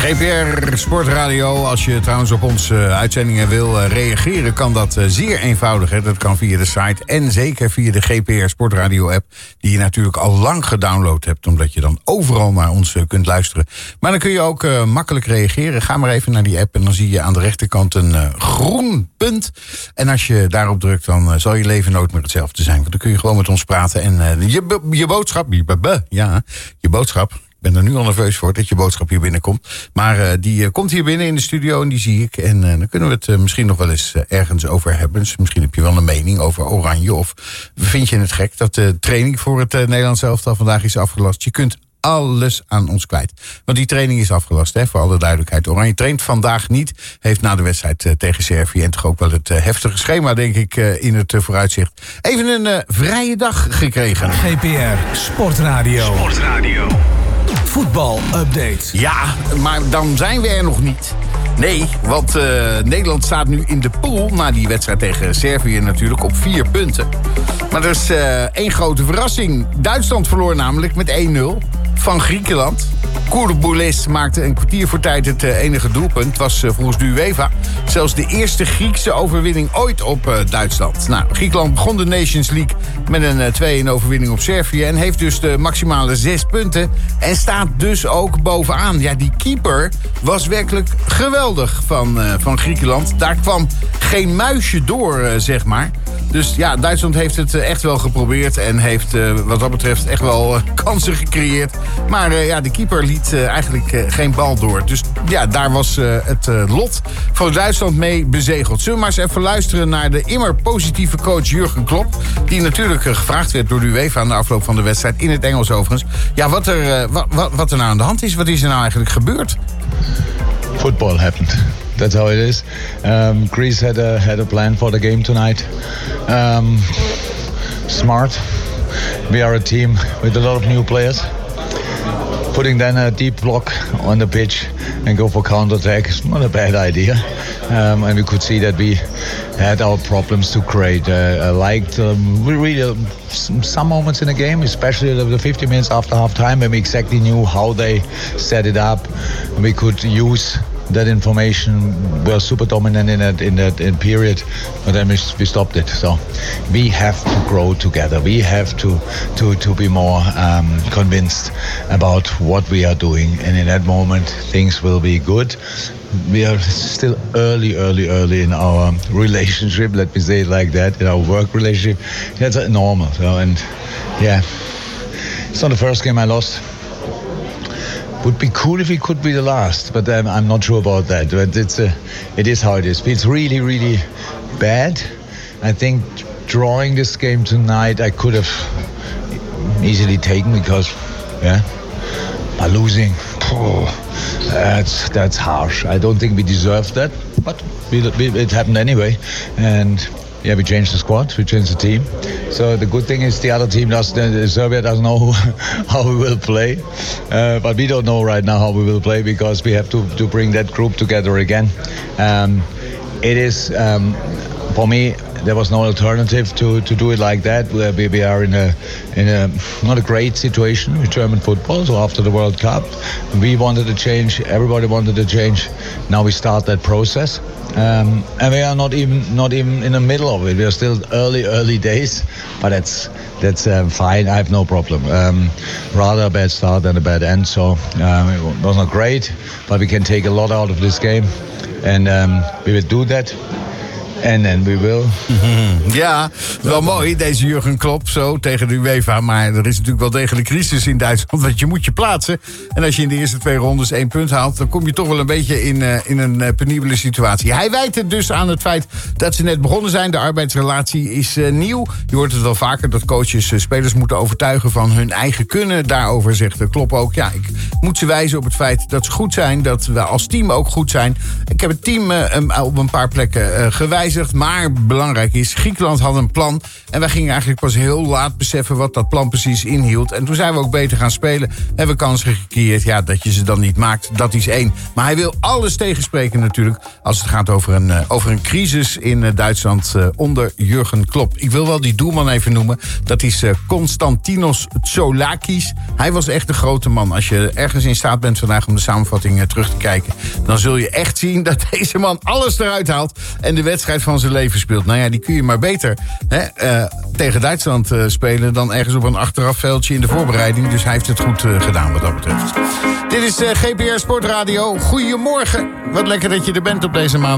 GPR Sportradio. Als je trouwens op onze uitzendingen wil reageren, kan dat zeer eenvoudig. Hè? Dat kan via de site en zeker via de GPR Sportradio app, die je natuurlijk al lang gedownload hebt, omdat je dan overal naar ons kunt luisteren. Maar dan kun je ook makkelijk reageren. Ga maar even naar die app en dan zie je aan de rechterkant een groen punt. En als je daarop drukt, dan zal je leven nooit meer hetzelfde zijn. Want dan kun je gewoon met ons praten en je boodschap, je boodschap. Ik ben er nu al nerveus voor dat je boodschap hier binnenkomt. Maar die komt hier binnen in de studio en die zie ik. En dan kunnen we het misschien nog wel eens ergens over hebben. Dus misschien heb je wel een mening over Oranje. Of vind je het gek dat de training voor het Nederlands elftal vandaag is afgelast? Je kunt alles aan ons kwijt. Want die training is afgelast, hè, voor alle duidelijkheid. Oranje traint vandaag niet. Heeft na de wedstrijd tegen Servië en toch ook wel het heftige schema, denk ik, in het vooruitzicht. Even een vrije dag gekregen. GPR Sportradio. Voetbal-update. Ja, maar dan zijn we er nog niet. Nee, want Nederland staat nu in de pool, na die wedstrijd tegen Servië natuurlijk, op 4 punten. Maar er is één grote verrassing. Duitsland verloor namelijk met 1-0 van Griekenland. Kourboulès maakte een kwartier voor tijd het enige doelpunt. Het was volgens de UEFA zelfs de eerste Griekse overwinning ooit op Duitsland. Nou, Griekenland begon de Nations League met een 2-1 overwinning op Servië en heeft dus de maximale 6 punten en staat dus ook bovenaan. Ja, die keeper was werkelijk geweldig van Griekenland. Daar kwam geen muisje door, zeg maar. Dus ja, Duitsland heeft het echt wel geprobeerd en heeft wat dat betreft echt wel kansen gecreëerd. Maar ja, de keeper liet eigenlijk geen bal door. Dus ja, daar was het lot van Duitsland mee bezegeld. Zullen we maar eens even luisteren naar de immer positieve coach Jurgen Klopp, die natuurlijk gevraagd werd door de UEFA aan de afloop van de wedstrijd, in het Engels overigens. Ja, wat er nou aan de hand is. Wat is er nou eigenlijk gebeurd? Football happened. That's how it is. Greece had a plan for the game tonight. Smart. We are a team with a lot of new players. Putting then a deep block on the pitch and go for counter-attack is not a bad idea. And we could see that we had our problems to create. I liked some moments in the game, especially the 50 minutes after half-time, when we exactly knew how they set it up. We could use that information. Were super dominant in that period, but then we stopped it. So we have to grow together. We have to be more convinced about what we are doing, and in that moment things will be good. We are still early in our relationship. Let me say it like that. In our work relationship, that's normal. So, and yeah, it's not the first game I lost. Would be cool if it could be the last, but I'm not sure about that. But it is how it is. It's really, really bad. I think drawing this game tonight, I could have easily taken because, yeah, by losing, that's harsh. I don't think we deserved that, but it happened anyway, and. Yeah, we changed the squad, we changed the team. So the good thing is the other team Serbia doesn't know how we will play. But we don't know right now how we will play because we have to bring that group together again. It is, for me, there was no alternative to do it like that. We are in a not a great situation with German football. So after the World Cup, we wanted to change. Everybody wanted to change. Now we start that process, and we are not even in the middle of it. We are still early days, but that's fine. I have no problem. Rather a bad start than a bad end. So it was not great, but we can take a lot out of this game, and we will do that. And then we will. Ja, wel mooi, deze Jurgen Klopp zo tegen de UEFA. Maar er is natuurlijk wel degelijk crisis in Duitsland. Want je moet je plaatsen. En als je in de eerste 2 rondes 1 punt haalt, dan kom je toch wel een beetje in een penibele situatie. Hij wijt het dus aan het feit dat ze net begonnen zijn. De arbeidsrelatie is nieuw. Je hoort het wel vaker dat coaches spelers moeten overtuigen van hun eigen kunnen. Daarover zegt Klopp ook, ja, ik moet ze wijzen op het feit dat ze goed zijn. Dat we als team ook goed zijn. Ik heb het team op een paar plekken gewijzigd. gewijzigd. Maar belangrijk is, Griekenland had een plan. En wij gingen eigenlijk pas heel laat beseffen wat dat plan precies inhield. En toen zijn we ook beter gaan spelen. Hebben we kansen gecreëerd. Ja, dat je ze dan niet maakt, dat is 1. Maar hij wil alles tegenspreken natuurlijk. Als het gaat over een crisis in Duitsland onder Jurgen Klopp. Ik wil wel die doelman even noemen. Dat is Konstantinos Tsolakis. Hij was echt de grote man. Als je ergens in staat bent vandaag om de samenvatting terug te kijken, dan zul je echt zien dat deze man alles eruit haalt en de wedstrijd van zijn leven speelt. Nou ja, die kun je maar beter tegen Duitsland spelen dan ergens op een achterafveldje in de voorbereiding. Dus hij heeft het goed gedaan wat dat betreft. Dit is GPR Sportradio. Goedemorgen. Wat lekker dat je er bent op deze maand.